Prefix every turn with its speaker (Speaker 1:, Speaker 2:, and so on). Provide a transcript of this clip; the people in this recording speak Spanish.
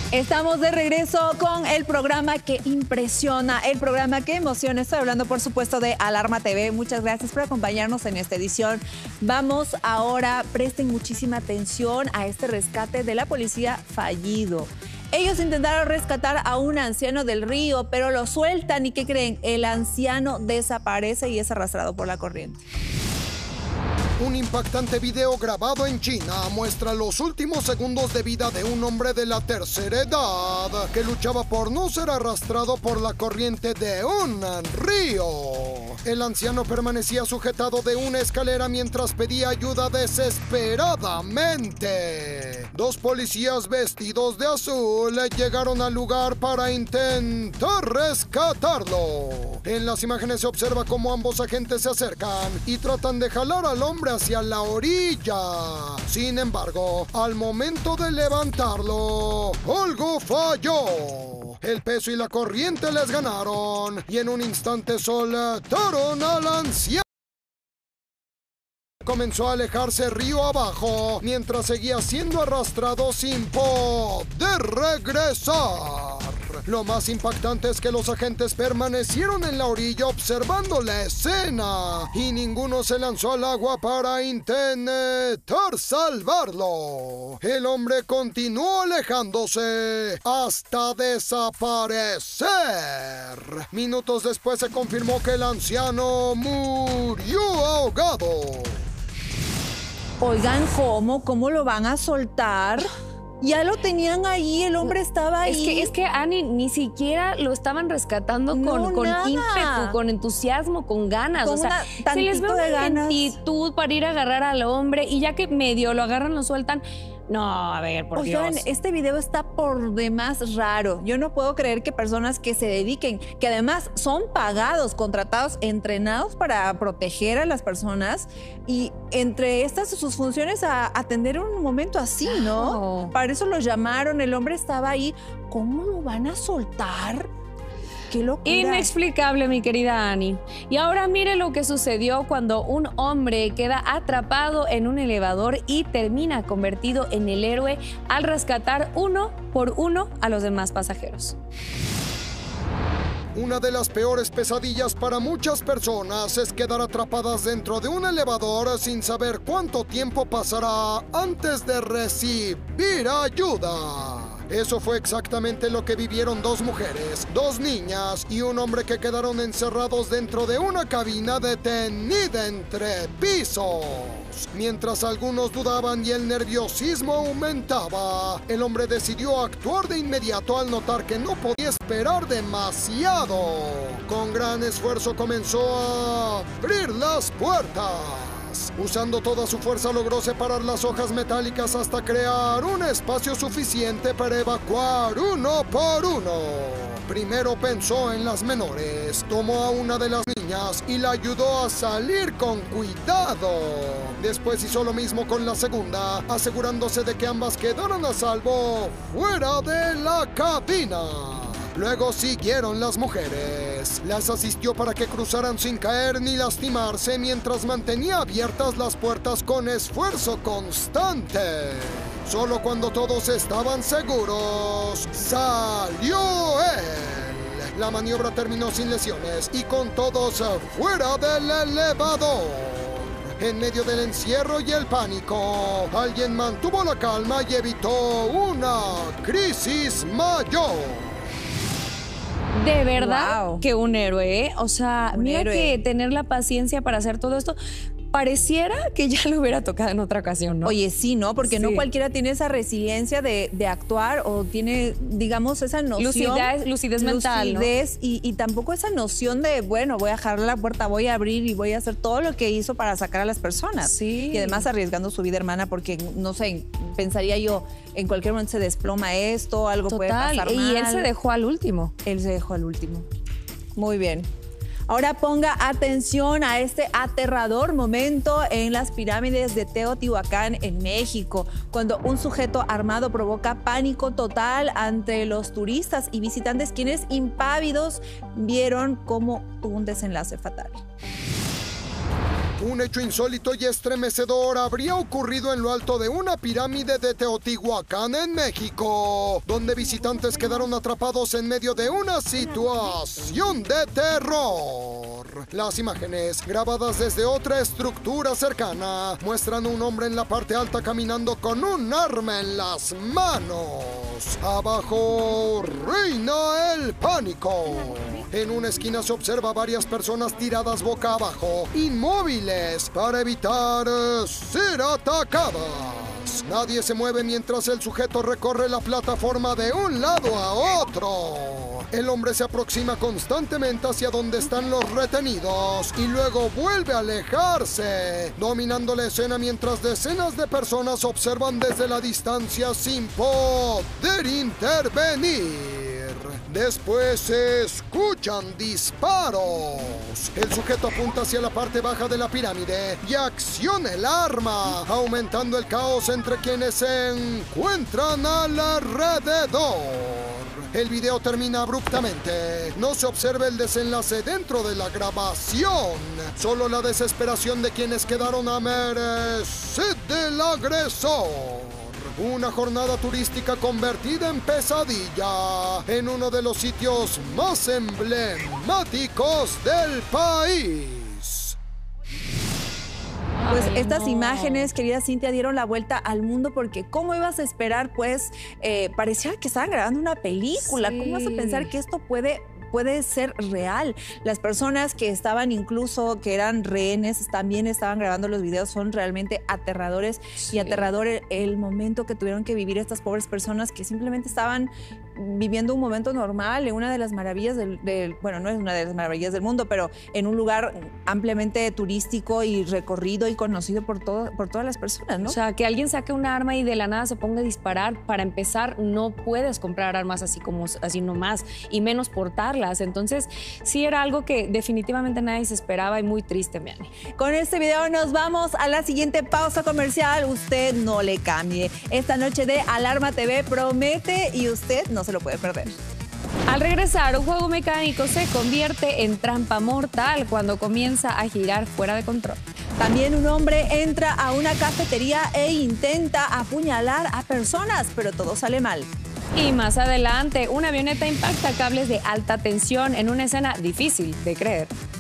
Speaker 1: Estamos de regreso con el programa que impresiona, el programa que emociona. Estoy hablando, por supuesto, de Alarma TV. Muchas gracias por acompañarnos en esta edición. Vamos ahora, presten muchísima atención a este rescate de la policía fallido. Ellos intentaron rescatar a un anciano del río, pero lo sueltan y ¿qué creen? El anciano desaparece y es arrastrado por la corriente.
Speaker 2: Un impactante video grabado en China muestra los últimos segundos de vida de un hombre de la tercera edad que luchaba por no ser arrastrado por la corriente de un río. El anciano permanecía sujetado de una escalera mientras pedía ayuda desesperadamente. Dos policías vestidos de azul llegaron al lugar para intentar rescatarlo. En las imágenes se observa cómo ambos agentes se acercan y tratan de jalar al hombre hacia la orilla. Sin embargo, al momento de levantarlo, algo falló. El peso y la corriente les ganaron y en un instante soltaron al anciano. Comenzó a alejarse río abajo mientras seguía siendo arrastrado sin poder regresar. Lo más impactante es que los agentes permanecieron en la orilla observando la escena y ninguno se lanzó al agua para intentar salvarlo. El hombre continuó alejándose hasta desaparecer. Minutos después se confirmó que el anciano murió ahogado.
Speaker 1: Oigan, ¿cómo lo van a soltar? Ya lo tenían ahí, el hombre estaba ahí.
Speaker 3: Es que Ani, ni siquiera lo estaban rescatando con ímpetu, con entusiasmo, con ganas.
Speaker 1: Con
Speaker 3: o sea, se les ve una lentitud para ir a agarrar al hombre y ya que medio lo agarran, lo sueltan. No, a ver, por Dios.
Speaker 1: Este video está por demás raro. Yo no puedo creer que personas que se dediquen, que además son pagados, contratados, entrenados para proteger a las personas y entre estas sus funciones a atender un momento así, ¿no? Para eso lo llamaron, el hombre estaba ahí. ¿Cómo lo van a soltar? ¡Qué locura!
Speaker 3: Inexplicable, mi querida Ani. Y ahora mire lo que sucedió cuando un hombre queda atrapado en un elevador y termina convertido en el héroe al rescatar uno por uno a los demás pasajeros.
Speaker 2: Una de las peores pesadillas para muchas personas es quedar atrapadas dentro de un elevador sin saber cuánto tiempo pasará antes de recibir ayuda. Eso fue exactamente lo que vivieron dos mujeres, dos niñas y un hombre que quedaron encerrados dentro de una cabina detenida entre pisos. Mientras algunos dudaban y el nerviosismo aumentaba, el hombre decidió actuar de inmediato al notar que no podía esperar demasiado. Con gran esfuerzo comenzó a abrir las puertas. Usando toda su fuerza logró separar las hojas metálicas hasta crear un espacio suficiente para evacuar uno por uno. Primero pensó en las menores, tomó a una de las niñas y la ayudó a salir con cuidado. Después hizo lo mismo con la segunda, asegurándose de que ambas quedaran a salvo fuera de la cabina. Luego siguieron las mujeres. Las asistió para que cruzaran sin caer ni lastimarse mientras mantenía abiertas las puertas con esfuerzo constante. Solo cuando todos estaban seguros, salió él. La maniobra terminó sin lesiones y con todos fuera del elevador. En medio del encierro y el pánico, alguien mantuvo la calma y evitó una crisis mayor.
Speaker 3: De verdad que un héroe, ¿eh? O sea, mira que tener la paciencia para hacer todo esto, pareciera que ya le hubiera tocado en otra ocasión, ¿no?
Speaker 1: Oye, sí, ¿no? Porque no cualquiera tiene esa resiliencia de actuar o tiene, digamos, esa noción.
Speaker 3: Lucidez mental, ¿no?
Speaker 1: Y tampoco esa noción de, bueno, voy a dejar la puerta, voy a abrir y voy a hacer todo lo que hizo para sacar a las personas.
Speaker 3: Sí.
Speaker 1: Y además arriesgando su vida, hermana, porque, no sé, pensaría yo, en cualquier momento se desploma esto, algo puede pasar mal.
Speaker 3: Y él se dejó al último.
Speaker 1: Él se dejó al último. Muy bien. Ahora ponga atención a este aterrador momento en las pirámides de Teotihuacán, en México, cuando un sujeto armado provoca pánico total ante los turistas y visitantes, quienes impávidos vieron cómo tuvo un desenlace fatal.
Speaker 2: Un hecho insólito y estremecedor habría ocurrido en lo alto de una pirámide de Teotihuacán, en México, donde visitantes quedaron atrapados en medio de una situación de terror. Las imágenes, grabadas desde otra estructura cercana, muestran a un hombre en la parte alta caminando con un arma en las manos. Abajo reina el pánico. En una esquina se observa a varias personas tiradas boca abajo, inmóviles, para evitar ser atacadas. Nadie se mueve mientras el sujeto recorre la plataforma de un lado a otro. El hombre se aproxima constantemente hacia donde están los retenidos y luego vuelve a alejarse, dominando la escena mientras decenas de personas observan desde la distancia sin poder intervenir. Después se escuchan disparos. El sujeto apunta hacia la parte baja de la pirámide y acciona el arma, aumentando el caos entre quienes se encuentran alrededor. El video termina abruptamente. No se observa el desenlace dentro de la grabación. Solo la desesperación de quienes quedaron a merced del agresor. Una jornada turística convertida en pesadilla en uno de los sitios más emblemáticos del país.
Speaker 1: Pues
Speaker 3: Ay,
Speaker 1: estas
Speaker 3: no.
Speaker 1: imágenes, querida Cintia, dieron la vuelta al mundo porque ¿cómo ibas a esperar? Pues parecía que estaban grabando una película.
Speaker 3: Sí.
Speaker 1: ¿Cómo vas a pensar que esto puede ser real? Las personas que estaban incluso, que eran rehenes, también estaban grabando los videos. Son realmente aterradores y aterrador el momento que tuvieron que vivir estas pobres personas que simplemente estaban viviendo un momento normal en una de las maravillas bueno, no es una de las maravillas del mundo, pero en un lugar ampliamente turístico y recorrido y conocido por todas las personas, ¿no?
Speaker 3: O sea, que alguien saque un arma y de la nada se ponga a disparar, para empezar, no puedes comprar armas así nomás, y menos portarlas. Entonces, sí era algo que definitivamente nadie se esperaba y muy triste, Miani.
Speaker 1: Con este video nos vamos a la siguiente pausa comercial. Usted no le cambie. Esta noche de Alarma TV promete y usted no se lo puede perder.
Speaker 3: Al regresar, un juego mecánico se convierte en trampa mortal cuando comienza a girar fuera de control.
Speaker 1: También un hombre entra a una cafetería e intenta apuñalar a personas, pero todo sale mal.
Speaker 3: Y más adelante, una avioneta impacta cables de alta tensión en una escena difícil de creer.